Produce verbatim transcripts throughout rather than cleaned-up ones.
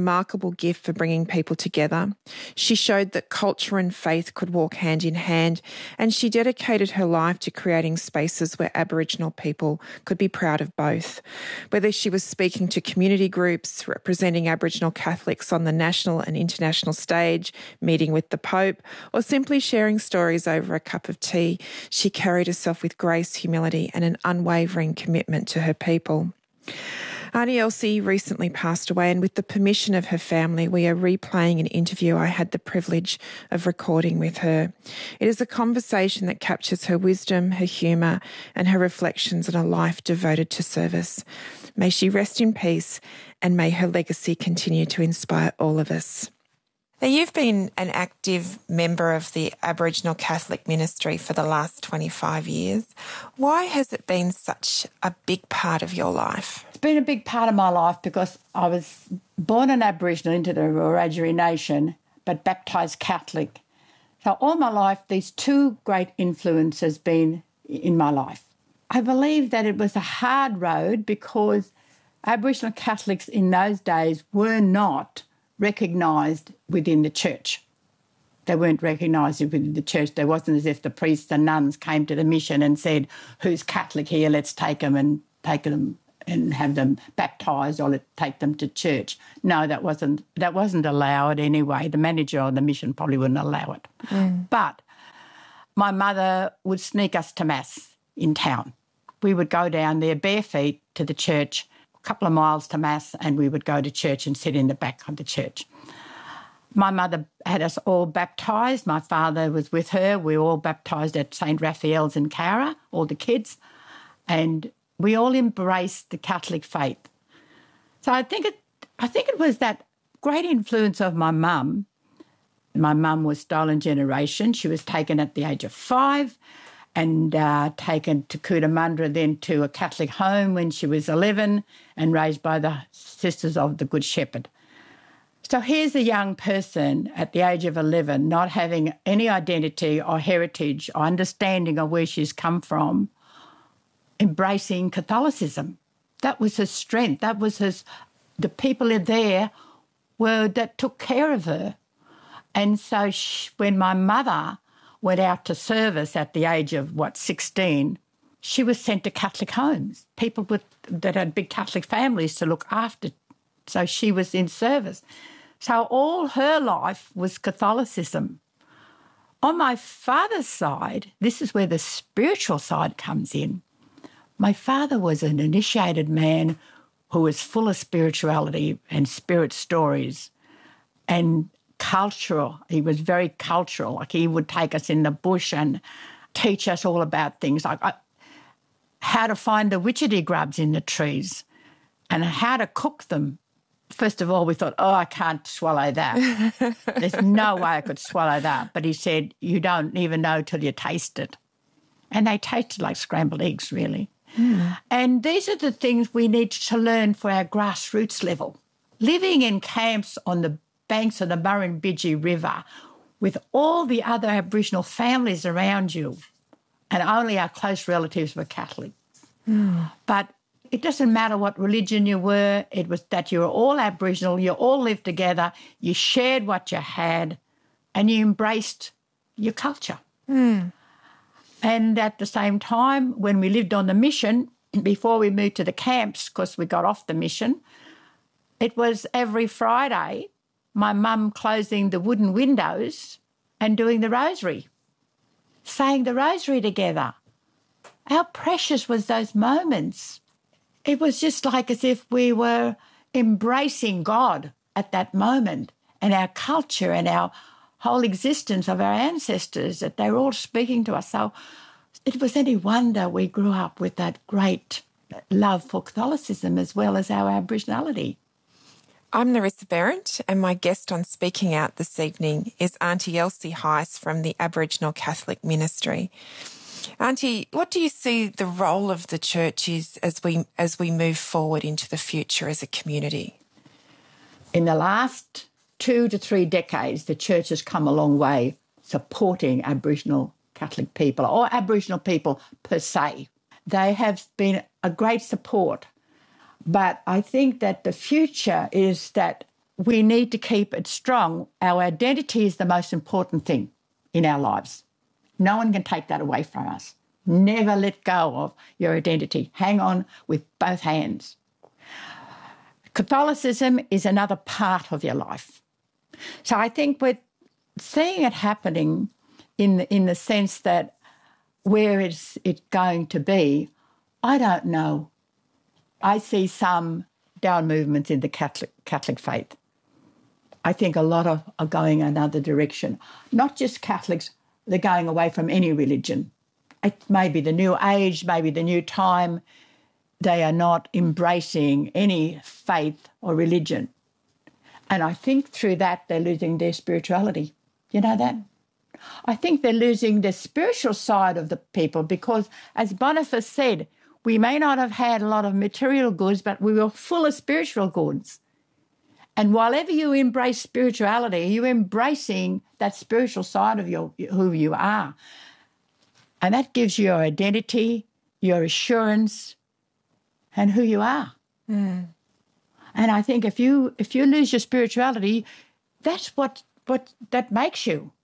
remarkable gift for bringing people together. She showed that culture and faith could walk hand in hand, and she dedicated her life to creating spaces where Aboriginal people could be proud of both. Whether she was speaking to community groups, representing Aboriginal Catholics on the national and international stage, meeting with the Pope, or simply sharing stories over a cup of tea, she carried herself with grace, humility, and an unwavering commitment to her people. Aunty Elsie recently passed away, and with the permission of her family, we are replaying an interview I had the privilege of recording with her. It is a conversation that captures her wisdom, her humour, and her reflections on a life devoted to service. May she rest in peace, and may her legacy continue to inspire all of us. Now, you've been an active member of the Aboriginal Catholic ministry for the last twenty-five years. Why has it been such a big part of your life? It's been a big part of my life because I was born an Aboriginal into the Wiradjuri nation, but baptised Catholic. So all my life, these two great influences been in my life. I believe that it was a hard road because Aboriginal Catholics in those days were not recognised within the church. They weren't recognised within the church. There wasn't as if the priests and nuns came to the mission and said, who's Catholic here, let's take them and take them and have them baptised or let's take them to church. No, that wasn't that wasn't allowed anyway. The manager of the mission probably wouldn't allow it. Mm. But my mother would sneak us to Mass in town. We would go down there bare feet to the church, couple of miles to Mass, and we would go to church and sit in the back of the church. My mother had us all baptised. My father was with her. We were all baptised at Saint Raphael's in Cowra, all the kids, and we all embraced the Catholic faith. So I think it, I think it was that great influence of my mum. My mum was stolen generation. She was taken at the age of five and uh, taken to Cootamundra, then to a Catholic home when she was eleven and raised by the Sisters of the Good Shepherd. So here's a young person at the age of eleven not having any identity or heritage or understanding of where she's come from, embracing Catholicism. That was her strength. That was his, the people there were that took care of her. And so she, when my mother went out to service at the age of, what, sixteen, she was sent to Catholic homes, people with, that had big Catholic families to look after. So she was in service. So all her life was Catholicism. On my father's side, this is where the spiritual side comes in. My father was an initiated man who was full of spirituality and spirit stories and cultural. He was very cultural. Like he would take us in the bush and teach us all about things like uh, how to find the witchetty grubs in the trees and how to cook them. First of all, we thought, oh, I can't swallow that. There's no way I could swallow that. But he said, you don't even know till you taste it. And they tasted like scrambled eggs, really. Mm. And these are the things we need to learn for our grassroots level. Living in camps on the banks of the Murrumbidgee River with all the other Aboriginal families around you, and only our close relatives were Catholic. Mm. But it doesn't matter what religion you were, it was that you were all Aboriginal, you all lived together, you shared what you had, and you embraced your culture. Mm. And at the same time, when we lived on the mission, before we moved to the camps, because we got off the mission, it was every Friday my mum closing the wooden windows and doing the rosary, saying the rosary together. How precious was those moments. It was just like as if we were embracing God at that moment and our culture and our whole existence of our ancestors, that they were all speaking to us. So it was any wonder we grew up with that great love for Catholicism as well as our Aboriginality. I'm Nerissa Berendt, and my guest on Speaking Out this evening is Aunty Elsie Heiss from the Aboriginal Catholic Ministry. Auntie, what do you see the role of the church is as we as we move forward into the future as a community? In the last two to three decades, the church has come a long way supporting Aboriginal Catholic people or Aboriginal people per se. They have been a great support. But I think that the future is that we need to keep it strong. Our identity is the most important thing in our lives. No one can take that away from us. Never let go of your identity. Hang on with both hands. Catholicism is another part of your life. So I think we're seeing it happening in the, in the sense that where is it going to be, I don't know. I see some down movements in the Catholic Catholic faith. I think a lot of are going another direction. Not just Catholics, they're going away from any religion. It may be the new age, maybe the new time. They are not embracing any faith or religion. And I think through that they're losing their spirituality. You know that? I think they're losing the spiritual side of the people because, as Boniface said, we may not have had a lot of material goods, but we were full of spiritual goods. And whenever you embrace spirituality, you're embracing that spiritual side of your who you are. And that gives you your identity, your assurance, and who you are. Mm. And I think if you if you lose your spirituality, that's what, what that makes you.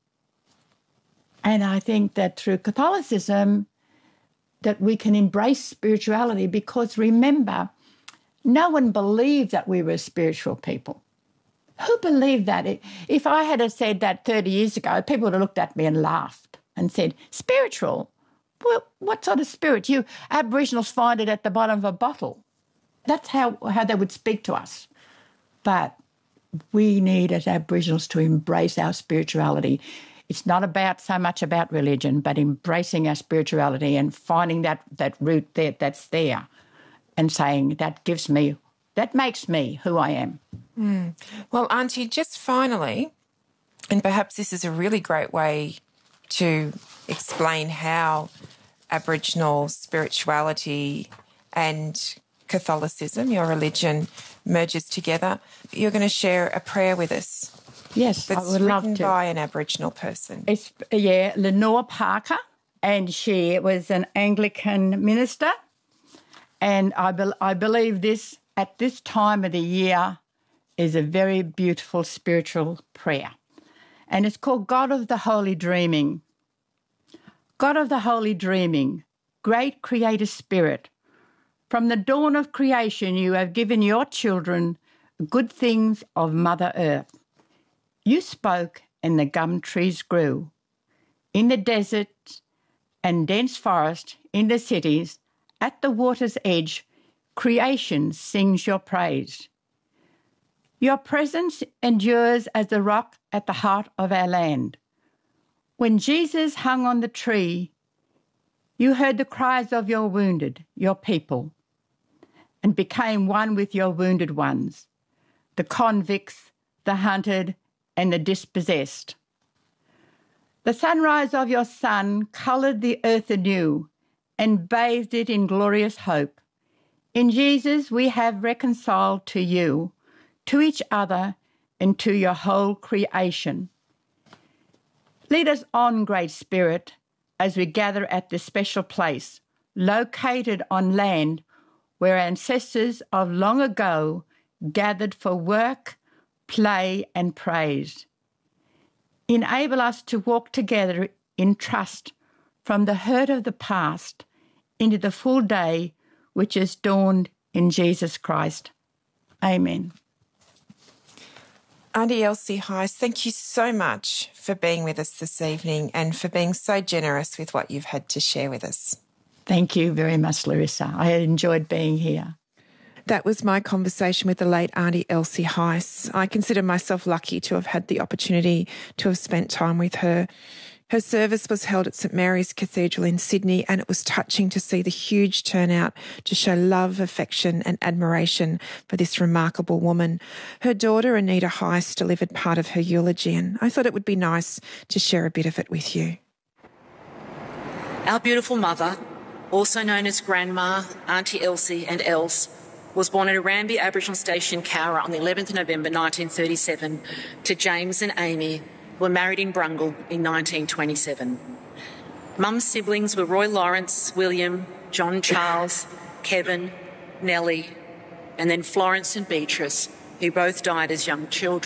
And I think that through Catholicism, that we can embrace spirituality because, remember, no one believed that we were spiritual people. Who believed that? If I had said that thirty years ago, people would have looked at me and laughed and said, spiritual? Well, what sort of spirit? You Aboriginals find it at the bottom of a bottle. That's how, how they would speak to us. But we need, as Aboriginals, to embrace our spirituality. It's not about so much about religion, but embracing our spirituality and finding that, that root there that's there and saying that gives me, that makes me who I am. Mm. Well, Auntie, just finally, and perhaps this is a really great way to explain how Aboriginal spirituality and Catholicism, your religion, merges together. You're going to share a prayer with us. Yes, that's I would love to. Written by an Aboriginal person. It's, yeah, Lenore Parker, and she was an Anglican minister. And I, be, I believe this, at this time of the year, is a very beautiful spiritual prayer. And it's called God of the Holy Dreaming. God of the Holy Dreaming, great Creator Spirit, from the dawn of creation you have given your children good things of Mother Earth. You spoke and the gum trees grew. In the desert and dense forest, in the cities, at the water's edge, creation sings your praise. Your presence endures as the rock at the heart of our land. When Jesus hung on the tree, you heard the cries of your wounded, your people, and became one with your wounded ones, the convicts, the hunted, and the dispossessed. The sunrise of your Son coloured the earth anew and bathed it in glorious hope. In Jesus we have reconciled to you, to each other, and to your whole creation. Lead us on, Great Spirit, as we gather at this special place, located on land where ancestors of long ago gathered for work, play and praise. Enable us to walk together in trust from the hurt of the past into the full day which has dawned in Jesus Christ. Amen. Auntie Elsie Heiss, thank you so much for being with us this evening and for being so generous with what you've had to share with us. Thank you very much, Larissa. I enjoyed being here. That was my conversation with the late Auntie Elsie Heiss. I consider myself lucky to have had the opportunity to have spent time with her. Her service was held at St Mary's Cathedral in Sydney, and it was touching to see the huge turnout to show love, affection and admiration for this remarkable woman. Her daughter, Anita Heiss, delivered part of her eulogy, and I thought it would be nice to share a bit of it with you. Our beautiful mother, also known as Grandma, Auntie Elsie and Els, was born at Arambi Aboriginal Station, Cowra, on the eleventh of November nineteen thirty-seven to James and Amy, who were married in Brungle in nineteen twenty-seven. Mum's siblings were Roy Lawrence, William, John Charles, Kevin, Nellie, and then Florence and Beatrice, who both died as young children.